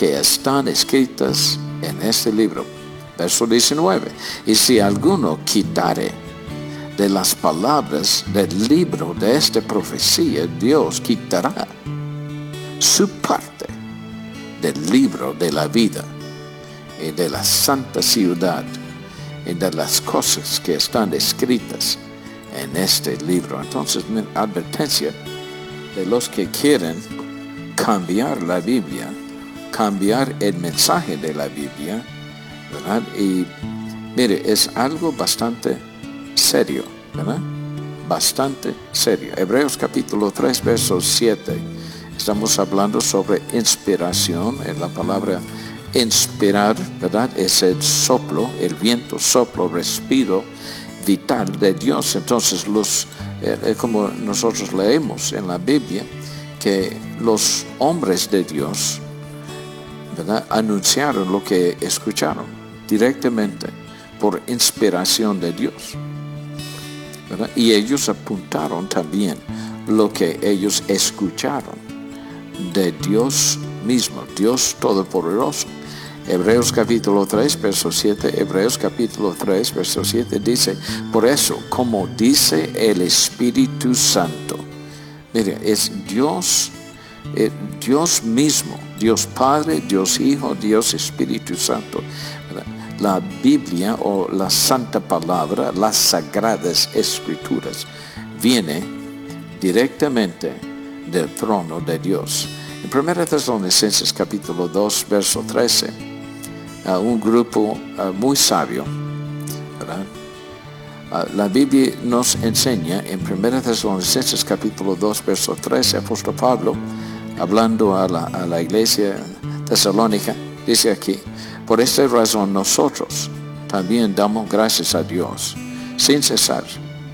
que están escritas en este libro. Verso 19. Y si alguno quitare de las palabras del libro de esta profecía, Dios quitará su parte del libro de la vida y de la santa ciudad y de las cosas que están escritas en este libro. Entonces, mi advertencia de los que quieren cambiar la Biblia, cambiar el mensaje de la Biblia, ¿verdad? Y mire, es algo bastante serio, ¿verdad? Bastante serio. Hebreos capítulo 3, verso 7. Estamos hablando sobre inspiración. La palabra inspirar, ¿verdad? Es el soplo, el viento, soplo, respiro vital de Dios. Entonces, como nosotros leemos en la Biblia, que los hombres de Dios, ¿verdad?, anunciaron lo que escucharon directamente por inspiración de Dios, ¿verdad? Y ellos apuntaron también lo que ellos escucharon de Dios mismo, Dios Todopoderoso. Hebreos capítulo 3, verso 7, Hebreos capítulo 3, verso 7 dice, por eso, como dice el Espíritu Santo, mire, es Dios, Dios mismo, Dios Padre, Dios Hijo, Dios Espíritu Santo. La Biblia o la Santa Palabra, las Sagradas Escrituras, viene directamente del trono de Dios. En 1 Tesalonicenses capítulo 2, verso 13, un grupo muy sabio, ¿verdad? La Biblia nos enseña en 1 Tesalonicenses capítulo 2, verso 13, apóstol Pablo, hablando a la iglesia tesalónica, dice aquí, por esta razón nosotros también damos gracias a Dios sin cesar,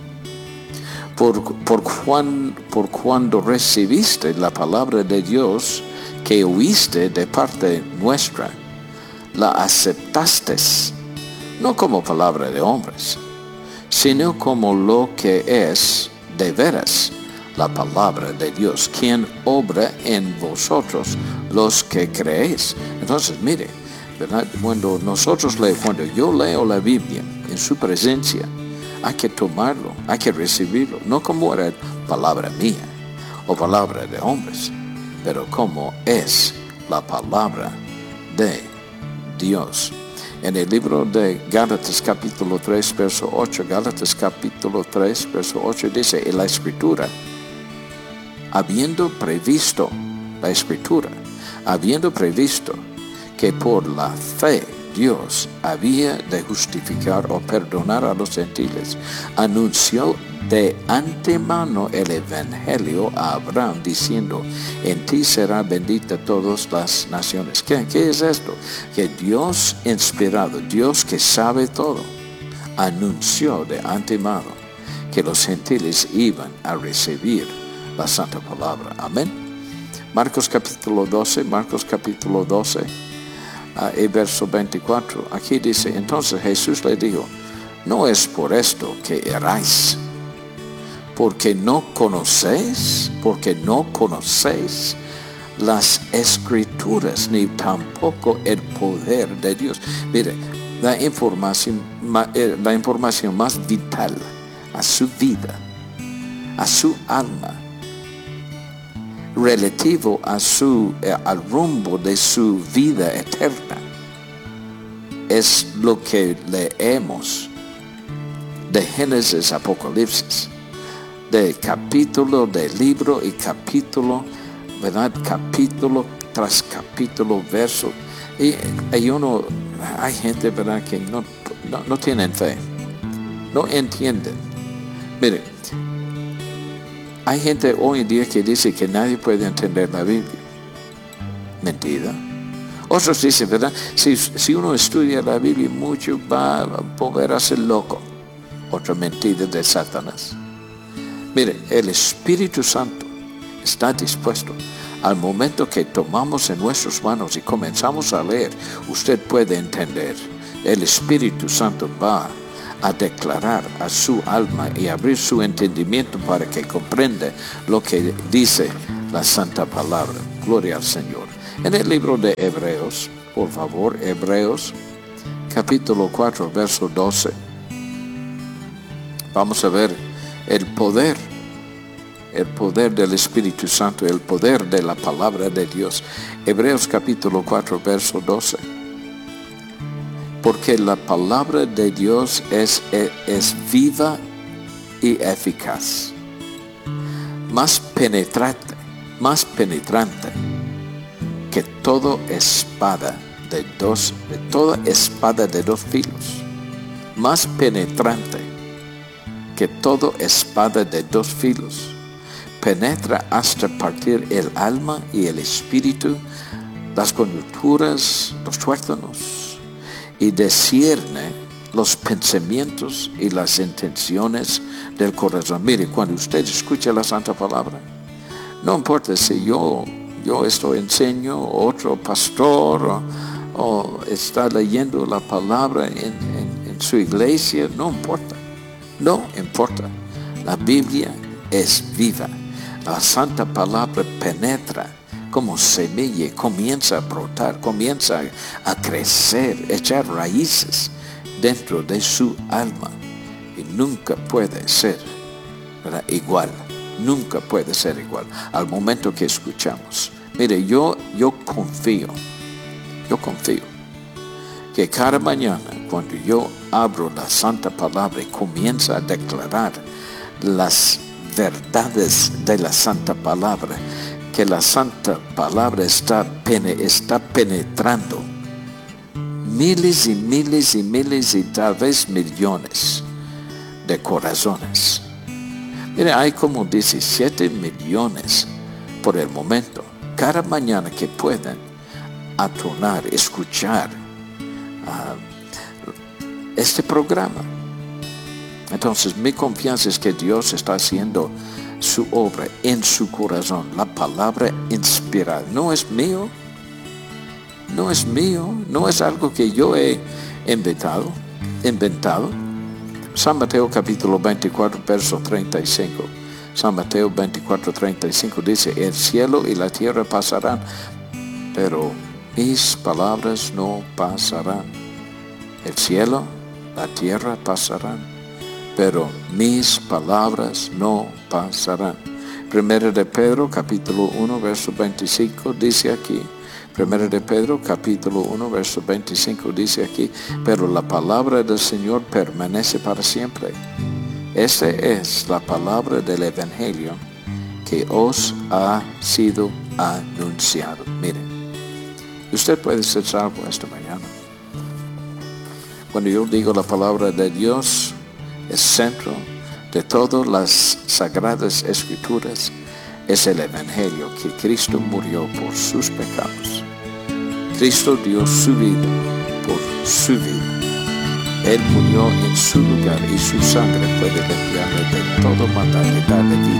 por cuando recibiste la palabra de Dios que oíste de parte nuestra, la aceptaste, no como palabra de hombres, sino como lo que es de veras la palabra de Dios, quien obra en vosotros los que creéis. Entonces, mire, ¿verdad? Cuando yo leo la Biblia en su presencia, hay que tomarlo, hay que recibirlo, no como era palabra mía o palabra de hombres, pero como es la palabra de Dios. En el libro de Gálatas capítulo 3, verso 8, Gálatas capítulo 3, verso 8 dice, en la Escritura, habiendo previsto que por la fe Dios había de justificar o perdonar a los gentiles, anunció de antemano el evangelio a Abraham, diciendo, en ti será bendita todas las naciones. ¿Qué es esto? Que Dios inspirado, Dios que sabe todo, anunció de antemano que los gentiles iban a recibir la santa palabra. Amén. Marcos capítulo 12, el verso 24, aquí dice, entonces Jesús le dijo, no es por esto que eráis, porque no conocéis las Escrituras, ni tampoco el poder de Dios. Mire, la información más vital a su vida, a su alma, relativo al rumbo de su vida eterna, es lo que leemos de Génesis, Apocalipsis, de capítulo, de libro y capítulo, ¿verdad? Capítulo tras capítulo, verso. Y hay gente, ¿verdad?, que no tienen fe, no entienden. Mire, hay gente hoy en día que dice que nadie puede entender la Biblia. Mentira. Otros dicen, ¿verdad?, si uno estudia la Biblia mucho, va a volver a ser loco. Otra mentira de Satanás. Mire, el Espíritu Santo está dispuesto. Al momento que tomamos en nuestras manos y comenzamos a leer, usted puede entender. El Espíritu Santo va a declarar a su alma y abrir su entendimiento para que comprenda lo que dice la Santa Palabra. Gloria al Señor. En el libro de Hebreos, por favor, Hebreos capítulo 4, verso 12. Vamos a ver el poder del Espíritu Santo, el poder de la palabra de Dios. Hebreos capítulo 4, verso 12. Porque la palabra de Dios es viva y eficaz, más penetrante que toda espada de dos filos, más penetrante que toda espada de dos filos, penetra hasta partir el alma y el espíritu, las coyunturas, los tuétanos, y discierne los pensamientos y las intenciones del corazón. Mire, cuando usted escucha la Santa Palabra, no importa si yo enseño, otro pastor o está leyendo la palabra en su iglesia, no importa. La Biblia es viva. La Santa Palabra penetra como semilla, comienza a brotar, comienza a crecer, echar raíces dentro de su alma, y nunca puede ser, ¿verdad?, igual. Nunca puede ser igual al momento que escuchamos. Mire, yo confío que cada mañana, cuando yo abro la Santa Palabra y comienzo a declarar las verdades de la Santa Palabra, que la Santa Palabra está penetrando miles y miles y miles y tal vez millones de corazones. Mire, hay como 17 millones por el momento, cada mañana, que pueden atonar, escuchar este programa. Entonces, mi confianza es que Dios está haciendo su obra en su corazón. La palabra inspirada no es mío, no es algo que yo he inventado. San Mateo capítulo 24, verso 35. San Mateo 24, 35 dice: el cielo y la tierra pasarán, pero mis palabras no pasarán. El cielo, la tierra pasarán, pero mis palabras no pasarán. Primera de Pedro capítulo 1, verso 25 dice aquí. Primera de Pedro capítulo 1, verso 25 dice aquí: pero la palabra del Señor permanece para siempre. Esta es la palabra del Evangelio que os ha sido anunciado. Miren, usted puede ser salvo esta mañana. Cuando yo digo la palabra de Dios, el centro de todas las sagradas escrituras es el Evangelio, que Cristo murió por sus pecados. Cristo dio su vida por su vida. Él murió en su lugar y su sangre puede limpiarle de todo maldad y darle vida.